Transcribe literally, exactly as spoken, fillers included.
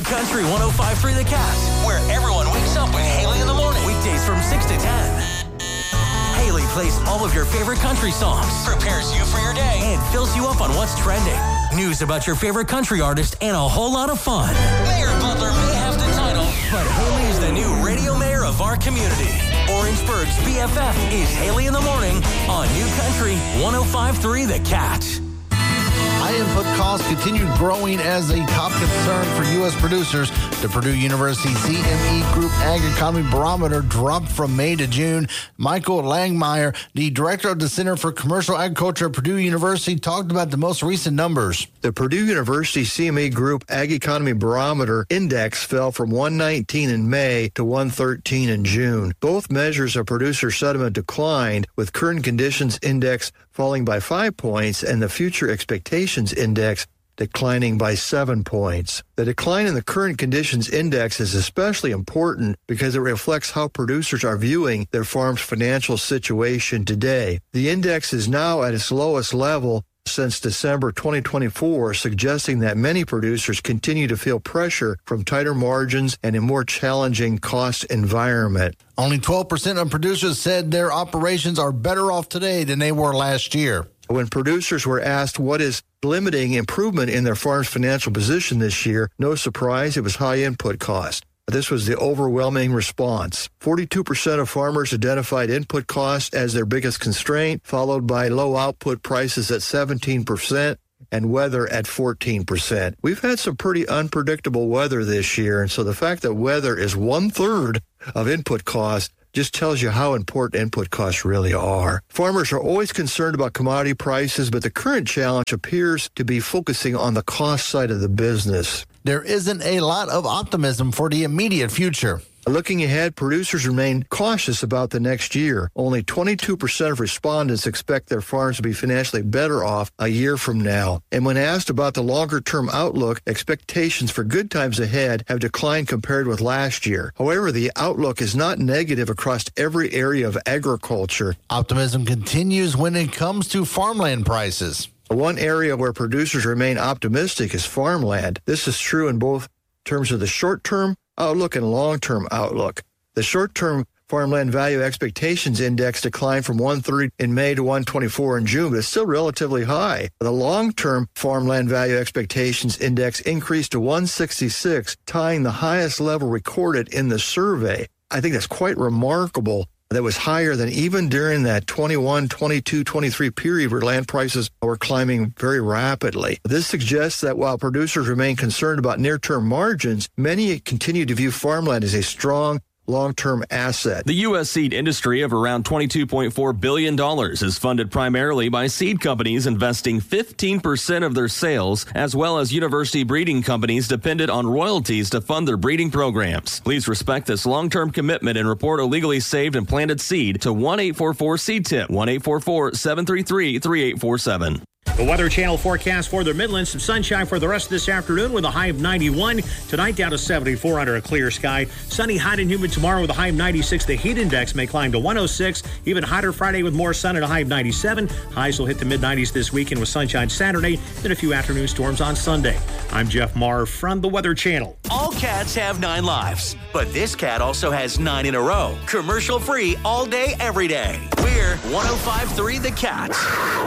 Country one oh five point three The Cat, where everyone wakes up with Haley in the morning. Weekdays from six to ten. Haley plays all of your favorite country songs, prepares you for your day, and fills you up on what's trending. News about your favorite country artist, and a whole lot of fun. Mayor Butler may have the title, but Haley is the new radio mayor of our community. Orangeburg's B F F is Haley in the morning on New Country one oh five point three The Cat. High input costs continued growing as a top concern for U S producers. The Purdue University C M E Group Ag Economy Barometer dropped from May to June. Michael Langmeyer, the director of the Center for Commercial Agriculture at Purdue University, talked about the most recent numbers. The Purdue University C M E Group Ag Economy Barometer Index fell from one nineteen in May to one thirteen in June. Both measures of producer sentiment declined, with current conditions index falling by five points and the future expectations index declining by seven points. The decline in the current conditions index is especially important because it reflects how producers are viewing their farm's financial situation today. The index is now at its lowest level since December twenty twenty-four, suggesting that many producers continue to feel pressure from tighter margins and a more challenging cost environment. Only twelve percent of producers said their operations are better off today than they were last year. When producers were asked what is limiting improvement in their farm's financial position this year, no surprise, it was high input cost. This was the overwhelming response. forty-two percent of farmers identified input costs as their biggest constraint, followed by low output prices at seventeen percent and weather at fourteen percent. We've had some pretty unpredictable weather this year, and so the fact that weather is one-third of input costs just tells you how important input costs really are. Farmers are always concerned about commodity prices, but the current challenge appears to be focusing on the cost side of the business. There isn't a lot of optimism for the immediate future. Looking ahead, producers remain cautious about the next year. Only twenty-two percent of respondents expect their farms to be financially better off a year from now. And when asked about the longer-term outlook, expectations for good times ahead have declined compared with last year. However, the outlook is not negative across every area of agriculture. Optimism continues when it comes to farmland prices. One area where producers remain optimistic is farmland. This is true in both terms of the short-term outlook and long-term outlook. The short-term farmland value expectations index declined from one thirty in May to one twenty-four in June, but it's still relatively high. The long-term farmland value expectations index increased to one sixty-six, tying the highest level recorded in the survey. I think that's quite remarkable. That was higher than even during that twenty-one, twenty-two, twenty-three period where land prices were climbing very rapidly. This suggests that while producers remain concerned about near-term margins, many continue to view farmland as a strong long-term asset. The U S seed industry of around twenty-two point four billion dollars is funded primarily by seed companies investing fifteen percent of their sales, as well as university breeding companies dependent on royalties to fund their breeding programs. Please respect this long-term commitment and report illegally saved and planted seed to one eight four four seed tip, one eight four four, seven three three, three eight four seven. The Weather Channel forecast for the Midlands. Some sunshine for the rest of this afternoon with a high of ninety-one. Tonight down to seventy-four under a clear sky. Sunny, hot and humid tomorrow with a high of ninety-six. The heat index may climb to one oh six. Even hotter Friday with more sun and a high of ninety-seven. Highs will hit the mid-nineties this weekend with sunshine Saturday, then a few afternoon storms on Sunday. I'm Jeff Marr from the Weather Channel. All cats have nine lives, but this cat also has nine in a row. Commercial free all day, every day. We're one oh five point three The Cat.